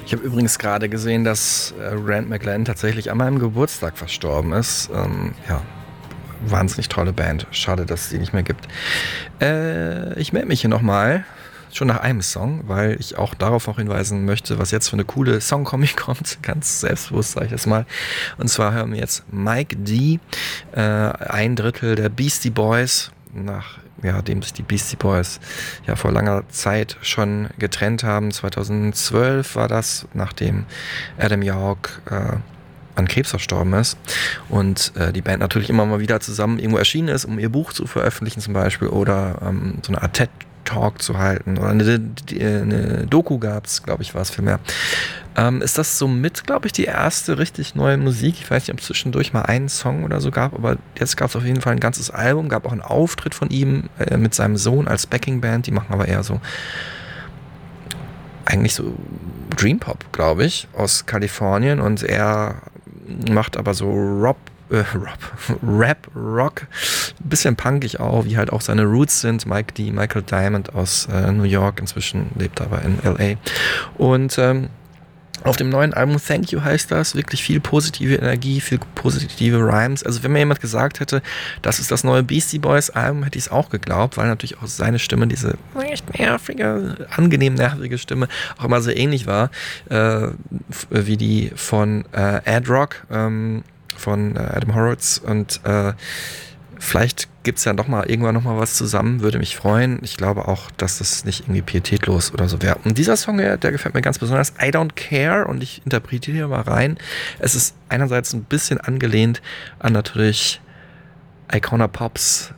Ich habe übrigens gerade gesehen, dass Rand McGlenn tatsächlich an meinem Geburtstag verstorben ist. Ja, wahnsinnig tolle Band. Schade, dass es die nicht mehr gibt. Ich melde mich hier nochmal, schon nach einem Song, weil ich auch darauf noch hinweisen möchte, was jetzt für eine coole Songkombi kommt. Ganz selbstbewusst sage ich das mal. Und zwar hören wir jetzt Mike D., ein Drittel der Beastie Boys, nachdem sich die Beastie Boys ja vor langer Zeit schon getrennt haben. 2012 war das, nachdem Adam Yauch an Krebs verstorben ist und die Band natürlich immer mal wieder zusammen irgendwo erschienen ist, um ihr Buch zu veröffentlichen zum Beispiel oder so eine Art TED-Talk zu halten oder eine Doku gab es, glaube ich, war es vielmehr. Ist das somit, glaube ich, die erste richtig neue Musik? Ich weiß nicht, ob es zwischendurch mal einen Song oder so gab, aber jetzt gab es auf jeden Fall ein ganzes Album, gab auch einen Auftritt von ihm mit seinem Sohn als Backingband, die machen aber eher so eigentlich so Dream Pop, glaube ich, aus Kalifornien und er macht aber so Rap, Rock, bisschen punkig auch, wie halt auch seine Roots sind. Michael Diamond aus New York, inzwischen lebt aber in L.A. Und auf dem neuen Album Thank You heißt das, wirklich viel positive Energie, viel positive Rhymes. Also wenn mir jemand gesagt hätte, das ist das neue Beastie Boys Album, hätte ich es auch geglaubt, weil natürlich auch seine Stimme, diese echt nervige, angenehm nervige Stimme, auch immer sehr ähnlich war, wie die von Ad Rock, von Adam Horowitz und vielleicht gibt es ja irgendwann noch mal was zusammen, würde mich freuen. Ich glaube auch, dass das nicht irgendwie pietätlos oder so wäre. Und dieser Song, der gefällt mir ganz besonders, I Don't Care, und ich interpretiere hier mal rein. Es ist einerseits ein bisschen angelehnt an natürlich Icona Pops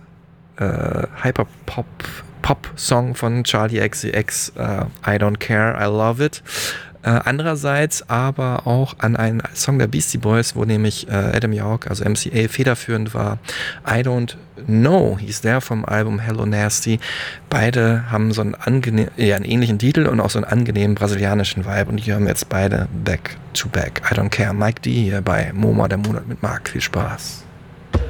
Hyper-Pop-Song von Charli XCX, I Don't Care, I Love It. Andererseits aber auch an einen Song der Beastie Boys, wo nämlich Adam Yauch, also MCA, federführend war. I Don't Know hieß der vom Album Hello Nasty. Beide haben so einen einen ähnlichen Titel und auch so einen angenehmen brasilianischen Vibe, und die hören wir jetzt beide back to back. I Don't Care, Mike D. hier bei MoMA, der Monat mit Marc. Viel Spaß.